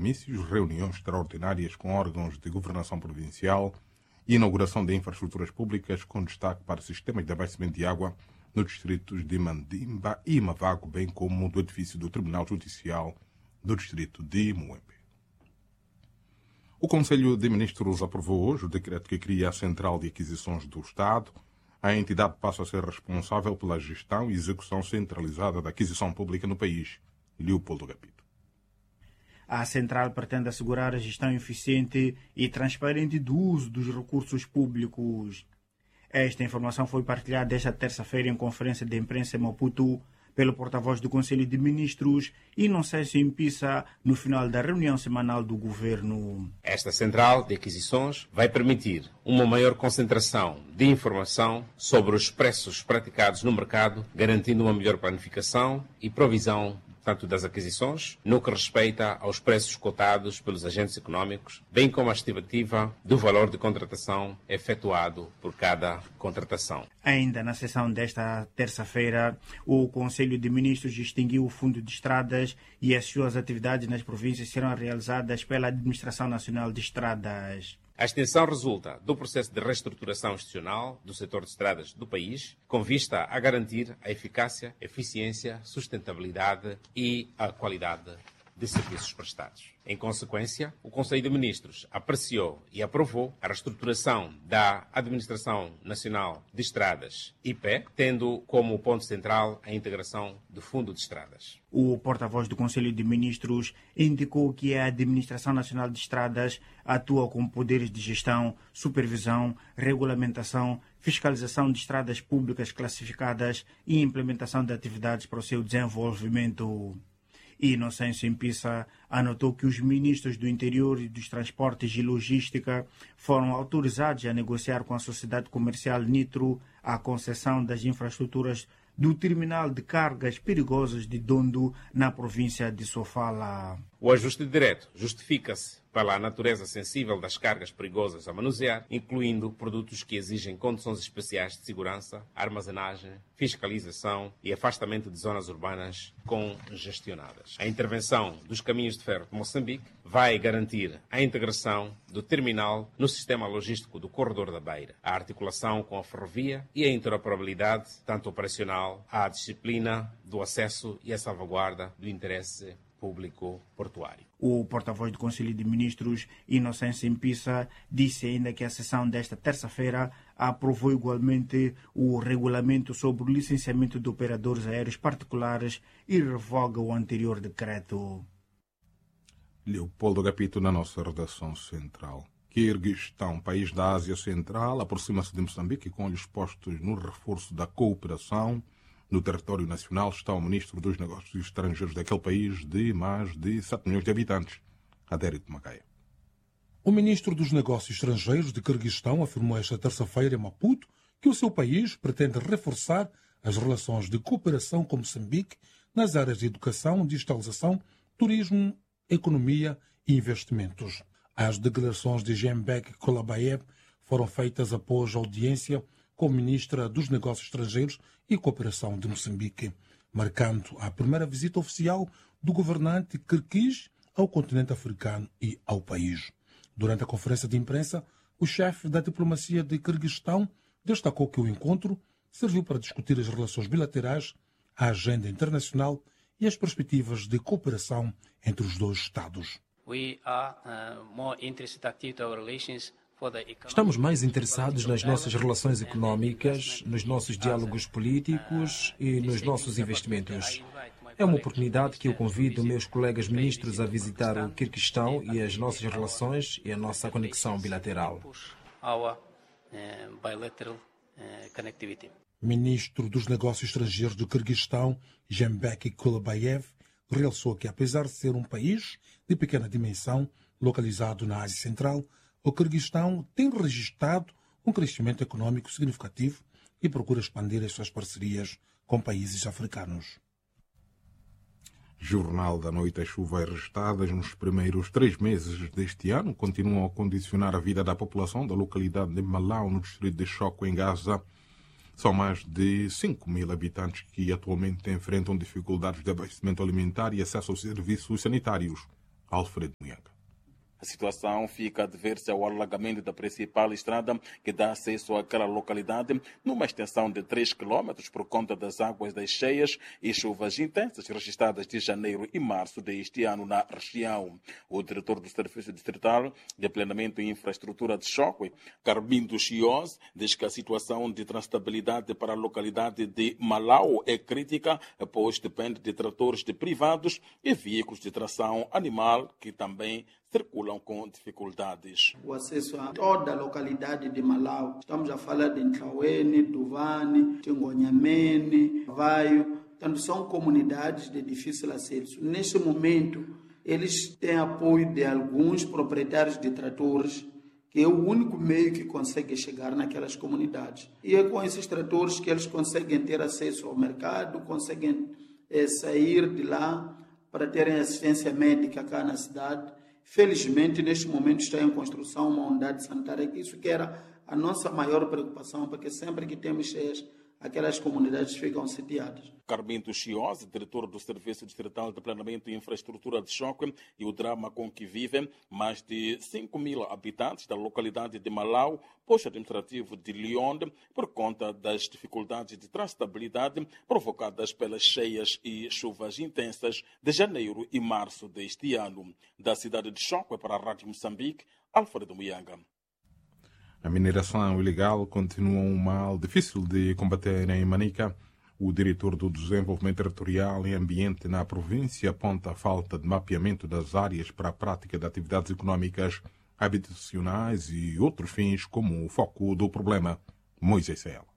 comícios, reuniões extraordinárias com órgãos de governação provincial e inauguração de infraestruturas públicas com destaque para sistemas de abastecimento de água nos distritos de Mandimba e Mavago, bem como do edifício do Tribunal Judicial do distrito de Muembe. O Conselho de Ministros aprovou hoje o decreto que cria a Central de Aquisições do Estado. A entidade passa a ser responsável pela gestão e execução centralizada da aquisição pública no país. Leopoldo Gapito. A Central pretende assegurar a gestão eficiente e transparente do uso dos recursos públicos. Esta informação foi partilhada esta terça-feira em conferência de imprensa em Maputo pelo porta-voz do Conselho de Ministros Inocêncio Impissa no final da reunião semanal do Governo. Esta central de aquisições vai permitir uma maior concentração de informação sobre os preços praticados no mercado, garantindo uma melhor planificação e provisão tanto das aquisições, no que respeita aos preços cotados pelos agentes econômicos, bem como a estimativa do valor de contratação efetuado por cada contratação. Ainda na sessão desta terça-feira, o Conselho de Ministros distinguiu o Fundo de Estradas e as suas atividades nas províncias serão realizadas pela Administração Nacional de Estradas. A extensão resulta do processo de reestruturação institucional do setor de estradas do país, com vista a garantir a eficácia, eficiência, sustentabilidade e a qualidade de serviços prestados. Em consequência, o Conselho de Ministros apreciou e aprovou a reestruturação da Administração Nacional de Estradas, IP, tendo como ponto central a integração do Fundo de Estradas. O porta-voz do Conselho de Ministros indicou que a Administração Nacional de Estradas atua com poderes de gestão, supervisão, regulamentação, fiscalização de estradas públicas classificadas e implementação de atividades para o seu desenvolvimento. Inocêncio Impissa anotou que os ministros do Interior e dos Transportes e Logística foram autorizados a negociar com a sociedade comercial Nitro a concessão das infraestruturas do terminal de cargas perigosas de Dondo, na província de Sofala. O ajuste direto justifica-se pela natureza sensível das cargas perigosas a manusear, incluindo produtos que exigem condições especiais de segurança, armazenagem, fiscalização e afastamento de zonas urbanas congestionadas. A intervenção dos caminhos de ferro de Moçambique vai garantir a integração do terminal no sistema logístico do Corredor da Beira, a articulação com a ferrovia e a interoperabilidade, tanto operacional, à disciplina do acesso e a salvaguarda do interesse público portuário. O porta-voz do Conselho de Ministros, Inocêncio Impissa, disse ainda que a sessão desta terça-feira aprovou igualmente o regulamento sobre o licenciamento de operadores aéreos particulares e revoga o anterior decreto. Leopoldo Gapito na nossa redação central. Quirguistão, país da Ásia Central, aproxima-se de Moçambique com olhos postos no reforço da cooperação. No território nacional está o ministro dos Negócios Estrangeiros daquele país de mais de 7 milhões de habitantes, Adérito Macaia. O ministro dos Negócios Estrangeiros de Quirguistão afirmou esta terça-feira em Maputo que o seu país pretende reforçar as relações de cooperação com Moçambique nas áreas de educação, digitalização, turismo, economia e investimentos. As declarações de Jembek Kolabayev foram feitas após a audiência com a ministra dos Negócios Estrangeiros e Cooperação de Moçambique, marcando a primeira visita oficial do governante quirguiz ao continente africano e ao país. Durante a conferência de imprensa, o chefe da diplomacia de Quirguistão destacou que o encontro serviu para discutir as relações bilaterais, a agenda internacional e as perspectivas de cooperação entre os dois Estados. Estamos mais interessados nas nossas relações económicas, nos nossos diálogos políticos e nos nossos investimentos. É uma oportunidade que eu convido meus colegas ministros a visitar o Quirguistão e as nossas relações e a nossa conexão bilateral. Ministro dos Negócios Estrangeiros do Quirguistão, Jembek Kolabayev, realçou que, apesar de ser um país de pequena dimensão, localizado na Ásia Central, o Quirguistão tem registrado um crescimento econômico significativo e procura expandir as suas parcerias com países africanos. Jornal da Noite. As chuvas registradas nos primeiros 3 meses deste ano continuam a condicionar a vida da população da localidade de Malau, no distrito de Choco, em Gaza. São mais de 5 mil habitantes que atualmente enfrentam dificuldades de abastecimento alimentar e acesso aos serviços sanitários. Alfredo Munhaga. A situação fica a dever-se ao alagamento da principal estrada que dá acesso àquela localidade, numa extensão de 3 km por conta das águas das cheias e chuvas intensas registradas de janeiro e março deste ano na região. O diretor do Serviço Distrital de Planeamento e Infraestrutura de Choque, Carbindo Chios, diz que a situação de transitabilidade para a localidade de Malau é crítica, pois depende de tratores de privados e veículos de tração animal que também circulam com dificuldades. O acesso a toda a localidade de Malau, estamos a falar de Ntlauene, Duvane, Tingonhamene, Vaio, portanto são comunidades de difícil acesso. Neste momento, eles têm apoio de alguns proprietários de tratores, que é o único meio que consegue chegar naquelas comunidades. E é com esses tratores que eles conseguem ter acesso ao mercado, conseguem sair de lá para terem assistência médica cá na cidade. Felizmente, neste momento está em construção uma unidade sanitária, que isso que era a nossa maior preocupação, porque sempre que temos cheias, aquelas comunidades ficam sitiadas. Carminto Chiose, diretor do Serviço Distrital de Planeamento e Infraestrutura de Choque, e o drama com que vivem mais de 5.000 habitantes da localidade de Malau, posto administrativo de Lionde, por conta das dificuldades de transitabilidade provocadas pelas cheias e chuvas intensas de janeiro e março deste ano. Da cidade de Choque para a Rádio Moçambique, Alfredo Munhaga. A mineração ilegal continua um mal difícil de combater em Manica. O diretor do Desenvolvimento Territorial e Ambiente na província aponta a falta de mapeamento das áreas para a prática de atividades económicas, habitacionais e outros fins como o foco do problema. Moisés Saela.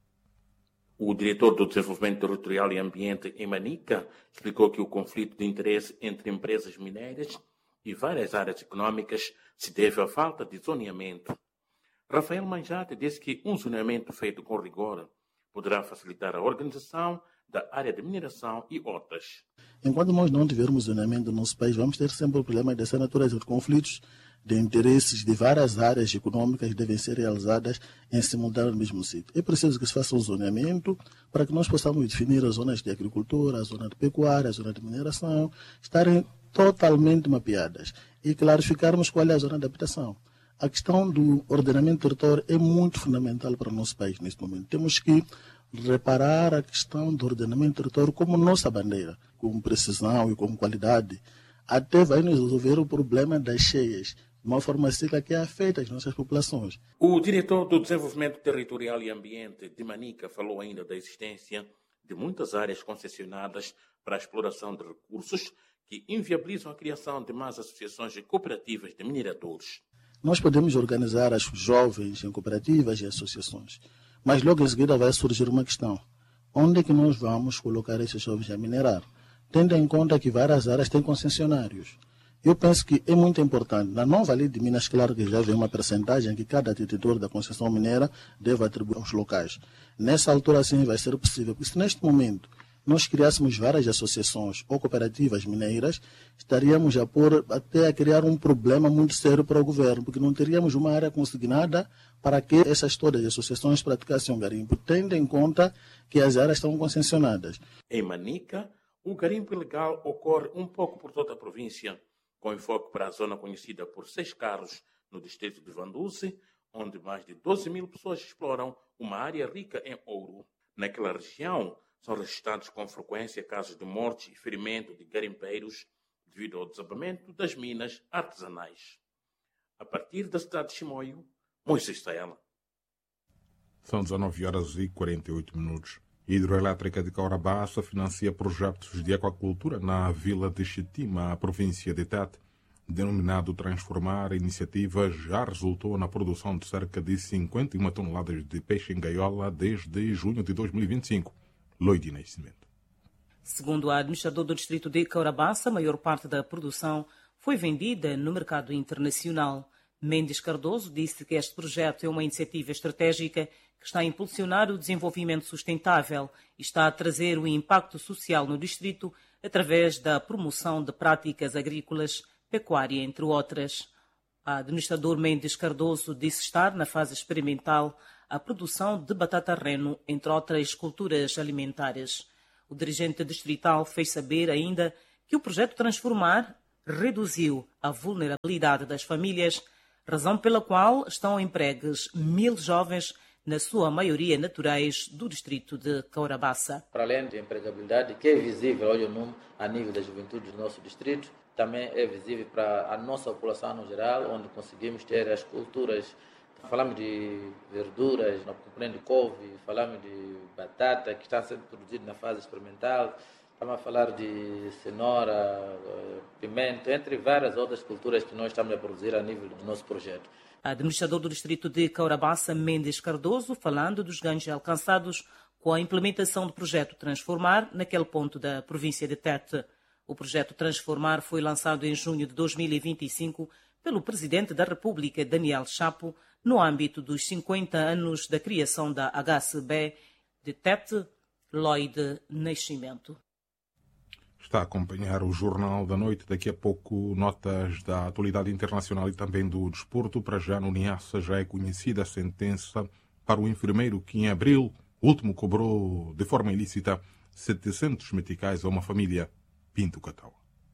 O diretor do Desenvolvimento Territorial e Ambiente em Manica explicou que o conflito de interesse entre empresas mineiras e várias áreas económicas se deve à falta de zoneamento. Rafael Manjate disse que um zoneamento feito com rigor poderá facilitar a organização da área de mineração e outras. Enquanto nós não tivermos zoneamento no nosso país, vamos ter sempre o problema dessa natureza de conflitos de interesses de várias áreas econômicas que devem ser realizadas em simultâneo no mesmo sítio. É preciso que se faça um zoneamento para que nós possamos definir as zonas de agricultura, a zona de pecuária, a zona de mineração, estarem totalmente mapeadas e clarificarmos qual é a zona de habitação. A questão do ordenamento do território é muito fundamental para o nosso país neste momento. Temos que reparar a questão do ordenamento do território como nossa bandeira, com precisão e com qualidade, até vai nos resolver o problema das cheias, de uma forma seca que afeta as nossas populações. O diretor do Desenvolvimento Territorial e Ambiente de Manica falou ainda da existência de muitas áreas concessionadas para a exploração de recursos que inviabilizam a criação de mais associações e cooperativas de mineradores. Nós podemos organizar os jovens em cooperativas e associações, mas logo em seguida vai surgir uma questão. Onde é que nós vamos colocar esses jovens a minerar? Tendo em conta que várias áreas têm concessionários. Eu penso que é muito importante. Na nova lei de Minas, claro que já vem uma percentagem que cada detentor da concessão mineira deve atribuir aos locais. Nessa altura, sim, vai ser possível. Porque se neste momento nós criássemos várias associações ou cooperativas mineiras, estaríamos até a criar um problema muito sério para o governo, porque não teríamos uma área consignada para que essas todas as associações praticassem o garimpo, tendo em conta que as áreas estão concessionadas. Em Manica, o garimpo ilegal ocorre um pouco por toda a província, com enfoque para a zona conhecida por 6 Carros, no distrito de Vanduce, onde mais de 12.000 pessoas exploram uma área rica em ouro. Naquela região, são registrados com frequência casos de morte e ferimento de garimpeiros devido ao desabamento das minas artesanais. A partir da cidade de Chimoio, Moisés Saela. São 19h48. A Hidroelétrica de Caurabaça financia projetos de aquacultura na vila de Chitima, província de Tete. Denominado Transformar, a iniciativa já resultou na produção de cerca de 51 toneladas de peixe em gaiola desde junho de 2025. Loide Nascimento. Segundo o administrador do distrito de Caurabaça, a maior parte da produção foi vendida no mercado internacional. Mendes Cardoso disse que este projeto é uma iniciativa estratégica que está a impulsionar o desenvolvimento sustentável e está a trazer o impacto social no distrito através da promoção de práticas agrícolas, pecuária, entre outras. O administrador Mendes Cardoso disse estar na fase experimental a produção de batata reno, entre outras culturas alimentares. O dirigente distrital fez saber ainda que o projeto Transformar reduziu a vulnerabilidade das famílias, razão pela qual estão empregues 1.000 jovens, na sua maioria naturais, do distrito de Caurabaça. Para além da empregabilidade, que é visível hoje a nível da juventude do nosso distrito, também é visível para a nossa população no geral, onde conseguimos ter as culturas. Falamos de verduras, no componente de couve, falamos de batata, que está sendo produzido na fase experimental, estamos a falar de cenoura, pimenta, entre várias outras culturas que nós estamos a produzir a nível do nosso projeto. Administrador do distrito de Caurabaça, Mendes Cardoso, falando dos ganhos alcançados com a implementação do projeto Transformar naquele ponto da província de Tete. O projeto Transformar foi lançado em junho de 2025 pelo Presidente da República, Daniel Chapo, no âmbito dos 50 anos da criação da HCB de Tete, Lloyd Nascimento. Está a acompanhar o Jornal da Noite. Daqui a pouco, notas da atualidade internacional e também do desporto. Para já, no Niassa já é conhecida a sentença para o enfermeiro que, em abril, último cobrou de forma ilícita 700 meticais a uma família. Pinto Catau.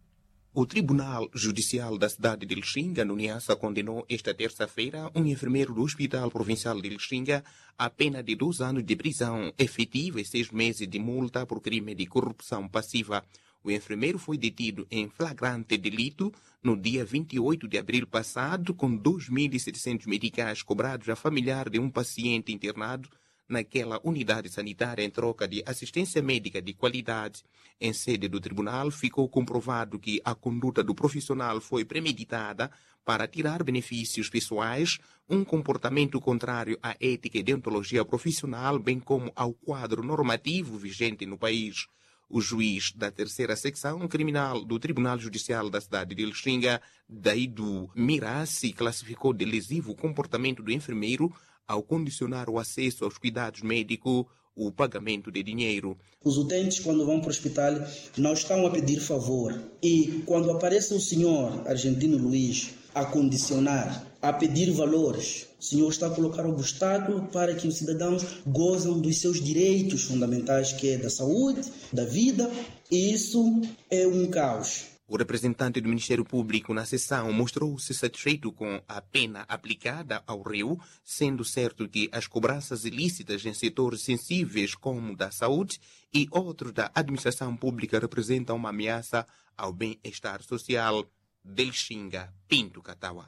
O Tribunal Judicial da cidade de Lixinga, no Niassa, condenou esta terça-feira um enfermeiro do Hospital Provincial de Lixinga a pena de 2 anos de prisão efetiva e 6 meses de multa por crime de corrupção passiva. O enfermeiro foi detido em flagrante delito no dia 28 de abril passado, com 2.700 meticais cobrados a familiar de um paciente internado naquela unidade sanitária em troca de assistência médica de qualidade. Em sede do tribunal, ficou comprovado que a conduta do profissional foi premeditada para tirar benefícios pessoais, um comportamento contrário à ética e deontologia profissional, bem como ao quadro normativo vigente no país. O juiz da terceira secção criminal do Tribunal Judicial da cidade de Lixinga, Daidu Mirassi, classificou de lesivo o comportamento do enfermeiro ao condicionar o acesso aos cuidados médicos, o pagamento de dinheiro. Os utentes, quando vão para o hospital, não estão a pedir favor. E quando aparece o senhor Argentino Luiz a condicionar, a pedir valores, o senhor está a colocar obstáculo para que os cidadãos gozem dos seus direitos fundamentais, que é da saúde, da vida. E isso é um caos. O representante do Ministério Público na sessão mostrou-se satisfeito com a pena aplicada ao réu, sendo certo que as cobranças ilícitas em setores sensíveis como da saúde e outros da administração pública representam uma ameaça ao bem-estar social. Delxinga, Pinto Catawa.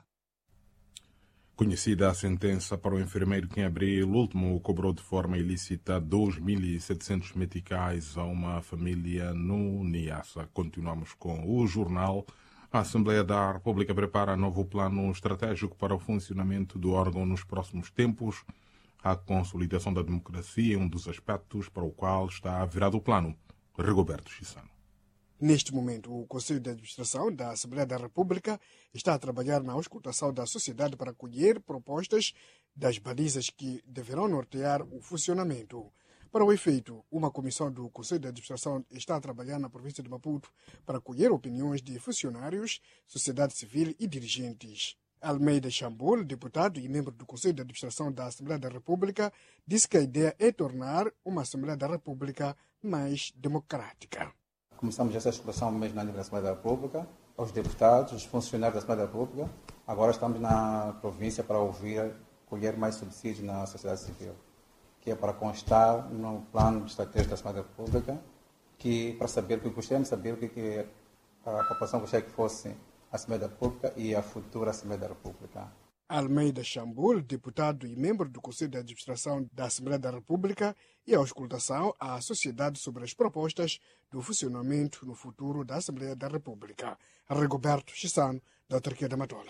Conhecida a sentença para o enfermeiro que em abril último cobrou de forma ilícita 2.700 meticais a uma família no Niassa. Continuamos com o jornal. A Assembleia da República prepara novo plano estratégico para o funcionamento do órgão nos próximos tempos. A consolidação da democracia é um dos aspectos para o qual está virado o plano. Rigoberto Chissano. Neste momento, o Conselho de Administração da Assembleia da República está a trabalhar na auscultação da sociedade para colher propostas das balizas que deverão nortear o funcionamento. Para o efeito, uma comissão do Conselho de Administração está a trabalhar na província de Maputo para colher opiniões de funcionários, sociedade civil e dirigentes. Almeida Chambul, deputado e membro do Conselho de Administração da Assembleia da República, disse que a ideia é tornar uma Assembleia da República mais democrática. Começamos essa exploração mesmo na nível da Assembleia da República, aos deputados, os funcionários da Assembleia da República. Agora estamos na província para colher mais subsídios na sociedade civil, que é para constar no plano de estratégia da Assembleia da República, que para saber, que gostaríamos de saber o que a população gostaria que fosse a Assembleia da República e a futura Assembleia da República. Almeida Chambul, deputado e membro do Conselho de Administração da Assembleia da República, e a auscultação à sociedade sobre as propostas do funcionamento no futuro da Assembleia da República. Rigoberto Chissano, da Autarquia da Matola.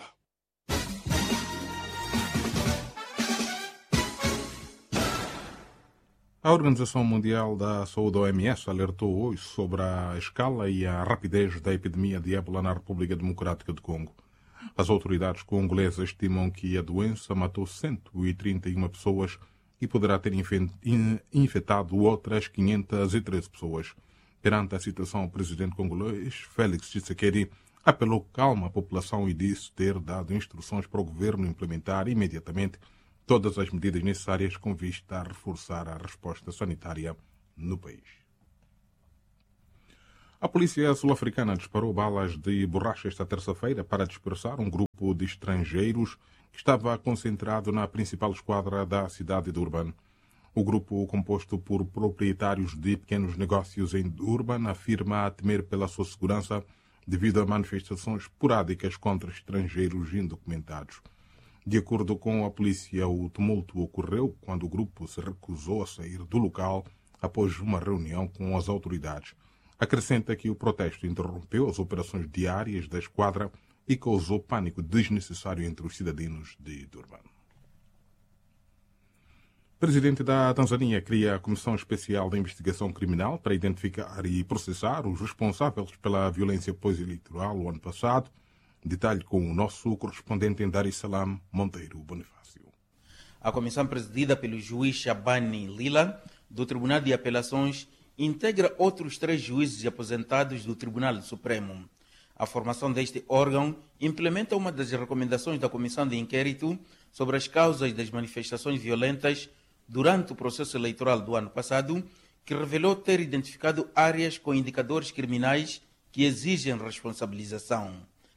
A Organização Mundial da Saúde, OMS, alertou hoje sobre a escala e a rapidez da epidemia de ébola na República Democrática do Congo. As autoridades congolesas estimam que a doença matou 131 pessoas e poderá ter infectado outras 513 pessoas. Perante a situação, o presidente congolês, Félix Tshisekedi, apelou calma à população e disse ter dado instruções para o governo implementar imediatamente todas as medidas necessárias com vista a reforçar a resposta sanitária no país. A polícia sul-africana disparou balas de borracha esta terça-feira para dispersar um grupo de estrangeiros que estava concentrado na principal esquadra da cidade de Durban. O grupo, composto por proprietários de pequenos negócios em Durban, afirma temer pela sua segurança devido a manifestações esporádicas contra estrangeiros indocumentados. De acordo com a polícia, o tumulto ocorreu quando o grupo se recusou a sair do local após uma reunião com as autoridades. Acrescenta que o protesto interrompeu as operações diárias da esquadra e causou pânico desnecessário entre os cidadãos de Durban. O presidente da Tanzânia cria a Comissão Especial de Investigação Criminal para identificar e processar os responsáveis pela violência pós-eleitoral o ano passado. Detalhe com o nosso correspondente em Dar es Salaam, Monteiro Bonifácio. A comissão presidida pelo juiz Shabani Lila, do Tribunal de Apelações, integra outros 3 juízes aposentados do Tribunal Supremo. A formação deste órgão implementa uma das recomendações da Comissão de Inquérito sobre as causas das manifestações violentas durante o processo eleitoral do ano passado, que revelou ter identificado áreas com indicadores criminais que exigem responsabilização.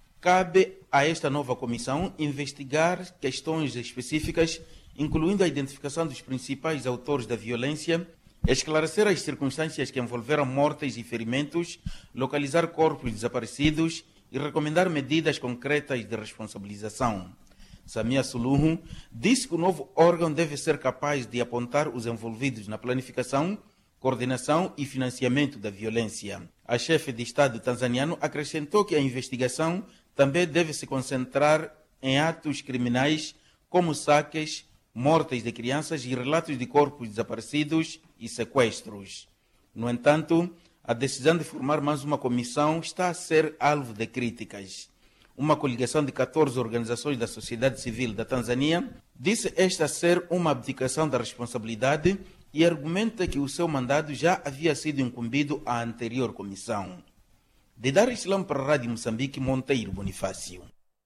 Cabe a esta nova comissão investigar questões específicas, incluindo a identificação dos principais autores da violência, esclarecer as circunstâncias que envolveram mortes e ferimentos, localizar corpos desaparecidos e recomendar medidas concretas de responsabilização. Samia Suluhu disse que o novo órgão deve ser capaz de apontar os envolvidos na planificação, coordenação e financiamento da violência. A chefe de Estado tanzaniano acrescentou que a investigação também deve se concentrar em atos criminais como saques, mortes de crianças e relatos de corpos desaparecidos e sequestros. No entanto, a decisão de formar mais uma comissão está a ser alvo de críticas. Uma coligação de 14 organizações da sociedade civil da Tanzânia disse esta ser uma abdicação da responsabilidade e argumenta que o seu mandato já havia sido incumbido à anterior comissão. De Dar es Salaam para a Rádio Moçambique, Monteiro Bonifácio.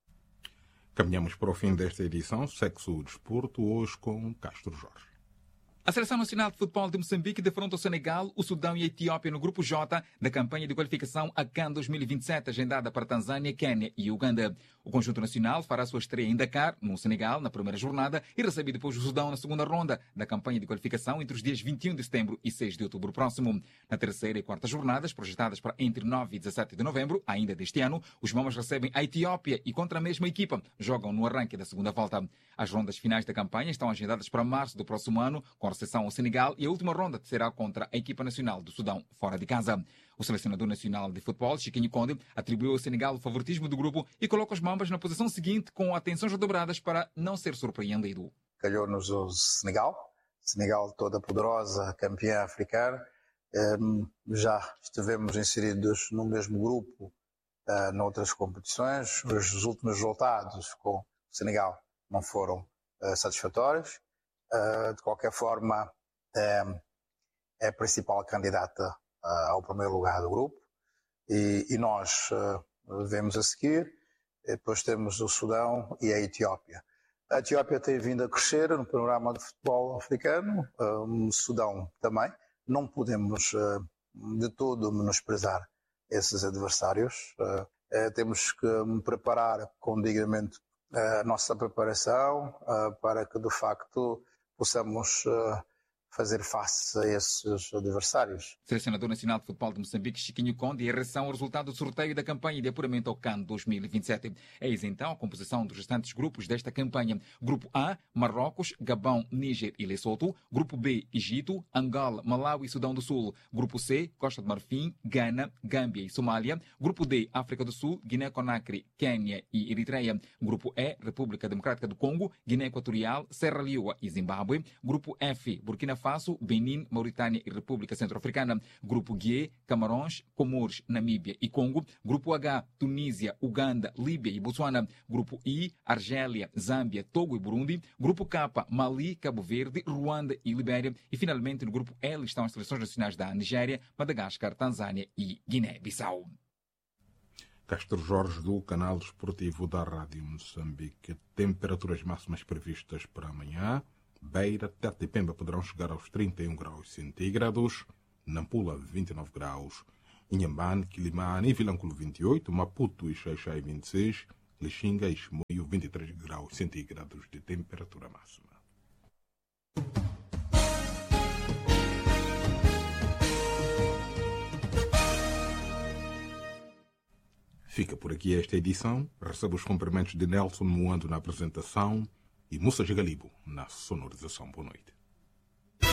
Caminhamos para o fim desta edição, Sexo Desporto, hoje com Castro Jorge. A Seleção Nacional de Futebol de Moçambique defronta o Senegal, o Sudão e a Etiópia no Grupo J da campanha de qualificação à CAN 2027, agendada para Tanzânia, Quênia e Uganda. O conjunto nacional fará sua estreia em Dakar, no Senegal, na primeira jornada e recebe depois o Sudão na segunda ronda da campanha de qualificação entre os dias 21 de setembro e 6 de outubro próximo. Na terceira e quarta jornadas, projetadas para entre 9 e 17 de novembro, ainda deste ano, os Mamas recebem a Etiópia e contra a mesma equipa jogam no arranque da segunda volta. As rondas finais da campanha estão agendadas para março do próximo ano, com recepção ao Senegal, e a última ronda será contra a equipa nacional do Sudão, fora de casa. O selecionador nacional de futebol, Chiquinho Conde, atribuiu ao Senegal o favoritismo do grupo e coloca os Mambas na posição seguinte, com atenções redobradas para não ser surpreendido. Calhou-nos o Senegal toda poderosa, campeã africana. Já estivemos inseridos no mesmo grupo noutras competições. Os últimos resultados com o Senegal não foram satisfatórios. De qualquer forma, é a principal candidata ao primeiro lugar do grupo e nós vemos a seguir. Depois temos o Sudão e a Etiópia. A Etiópia tem vindo a crescer no panorama do futebol africano, o Sudão também. Não podemos de todo menosprezar esses adversários. Temos que preparar com dignamente a nossa preparação para que de facto possamos fazer face a esses adversários. Selecionador Nacional de Futebol de Moçambique, Chiquinho Conde, em reação ao resultado do sorteio da campanha de apuramento ao CAN 2027. Eis então a composição dos restantes grupos desta campanha. Grupo A, Marrocos, Gabão, Níger e Lesoto. Grupo B, Egito, Angola, Malawi e Sudão do Sul. Grupo C, Costa de Marfim, Gana, Gâmbia e Somália. Grupo D, África do Sul, Guiné-Conakry, Quênia e Eritreia. Grupo E, República Democrática do Congo, Guiné Equatorial, Serra Leoa e Zimbábue. Grupo F, Burkina Faso, Benin, Mauritânia e República Centro-Africana. Grupo G, Camarões, Comores, Namíbia e Congo. Grupo H, Tunísia, Uganda, Líbia e Botsuana. Grupo I, Argélia, Zâmbia, Togo e Burundi. Grupo K, Mali, Cabo Verde, Ruanda e Libéria. E finalmente no grupo L estão as seleções nacionais da Nigéria, Madagascar, Tanzânia e Guiné-Bissau. Castro Jorge, do canal desportivo da Rádio Moçambique. Temperaturas máximas previstas para amanhã. Beira, Tete e Pemba poderão chegar aos 31 graus centígrados. Nampula, 29 graus. Inhambane, Quilimane e Vilanculo 28, Maputo e Xaixai 26, Lixinga e Chimoio 23 graus centígrados de temperatura máxima. Fica por aqui esta edição. Recebo os cumprimentos de Nelson Moando na apresentação e Mussa Galibo na sonorização. Boa noite.